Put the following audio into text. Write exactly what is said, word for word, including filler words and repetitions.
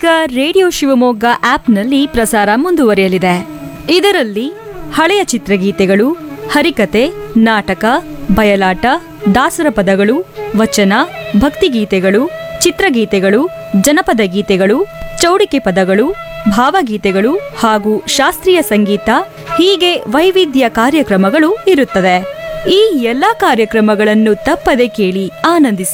ಈಗ ರೇಡಿಯೋ ಶಿವಮೊಗ್ಗ ಆಪ್ನಲ್ಲಿ ಪ್ರಸಾರ ಮುಂದುವರಿಯಲಿದೆ. ಇದರಲ್ಲಿ ಹಳೆಯ ಚಿತ್ರಗೀತೆಗಳು, ಹರಿಕತೆ, ನಾಟಕ, ಬಯಲಾಟ, ದಾಸರ ಪದಗಳು, ವಚನ, ಭಕ್ತಿಗೀತೆಗಳು, ಚಿತ್ರಗೀತೆಗಳು, ಜನಪದ ಗೀತೆಗಳು, ಚೌಡಿಕೆ ಪದಗಳು, ಭಾವಗೀತೆಗಳು ಹಾಗೂ ಶಾಸ್ತ್ರೀಯ ಸಂಗೀತ ಹೀಗೆ ವೈವಿಧ್ಯ ಕಾರ್ಯಕ್ರಮಗಳು ಇರುತ್ತದೆ. ಈ ಎಲ್ಲಾ ಕಾರ್ಯಕ್ರಮಗಳನ್ನು ತಪ್ಪದೆ ಕೇಳಿ ಆನಂದಿಸಿ.